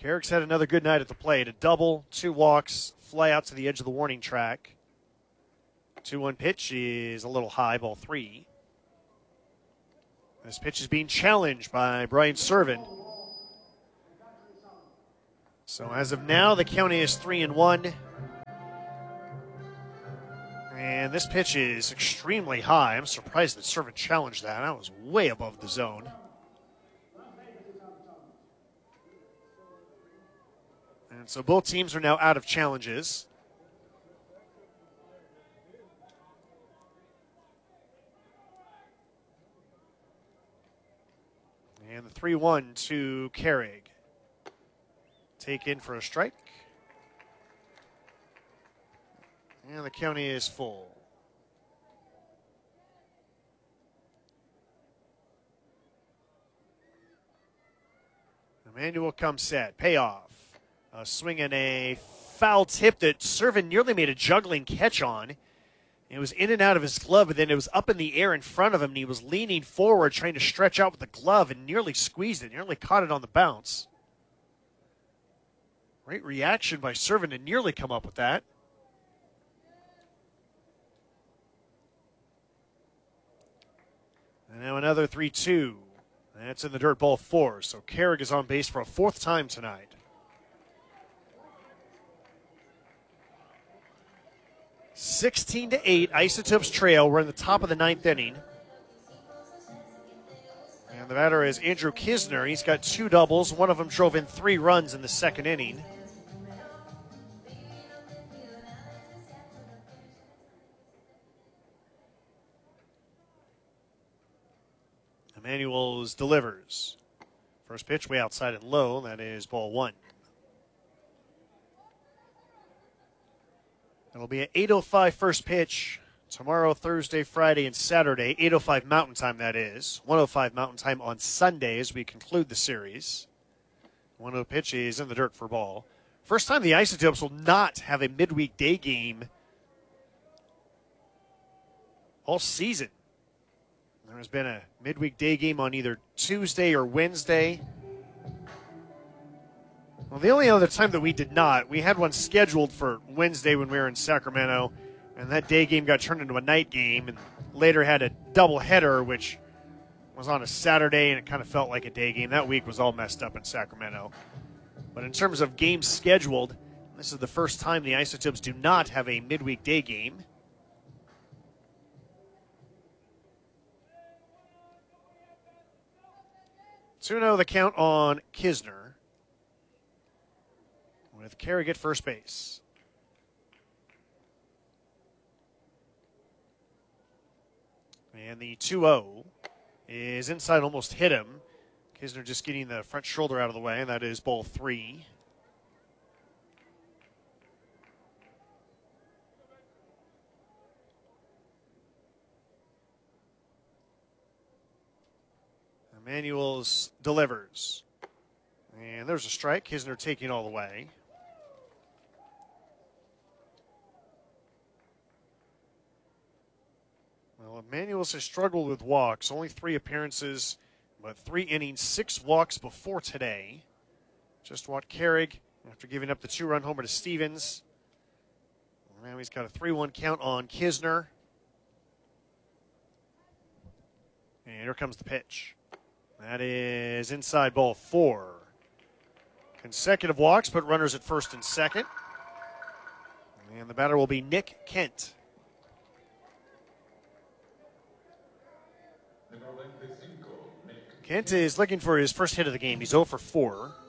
Carrick's had another good night at the plate. A double, 2 walks, fly out to the edge of the warning track. 2-1 pitch is a little high, ball 3. This pitch is being challenged by Brian Serven. So as of now, the count is 3-1. And this pitch is extremely high. I'm surprised that Serven challenged that. That was way above the zone. And so both teams are now out of challenges. And the 3-1 to Carrick. Take in for a strike. And the count is full. Emmanuel comes set. Payoff. A swing and a foul tip that Serven nearly made a juggling catch on. It was in and out of his glove, but then it was up in the air in front of him, and he was leaning forward trying to stretch out with the glove and nearly squeezed it, nearly caught it on the bounce. Great reaction by Serven to nearly come up with that. And now another 3-2. That's in the dirt, ball 4. So Carrick is on base for a 4th time tonight. 16-8, Isotopes trail. We're in the top of the 9th inning. And the batter is Andrew Kisner. He's got 2 doubles. One of them drove in 3 runs in the 2nd inning. Emmanuels delivers. First pitch way outside and low. That is ball 1. It'll be an 8:05 first pitch tomorrow, Thursday, Friday, and Saturday. 8:05 Mountain Time, that is. 1:05 Mountain Time on Sunday as we conclude the series. 1-0 pitch is in the dirt for ball. First time the Isotopes will not have a midweek day game all season. There has been a midweek day game on either Tuesday or Wednesday. Well, the only other time that we did not, we had one scheduled for Wednesday when we were in Sacramento, and that day game got turned into a night game, and later had a doubleheader, which was on a Saturday, and it kind of felt like a day game. That week was all messed up in Sacramento. But in terms of games scheduled, this is the first time the Isotopes do not have a midweek day game. Two-0 the count on Kisner, with Carrick at first base. And the 2-0 is inside, almost hit him. Kisner just getting the front shoulder out of the way, and that is ball 3. Emmanuels delivers. And there's a strike. Kisner taking all the way. Well, Emmanuels has struggled with walks. Only 3 appearances, but 3 innings, 6 walks before today. Just watched Carrick after giving up the 2-run homer to Stevens. Now he's got a 3-1 count on Kisner. And here comes the pitch. That is inside, ball 4. Consecutive walks put runners at first and second. And the batter will be Nick Kent. Kent is looking for his first hit of the game. He's 0 for 4.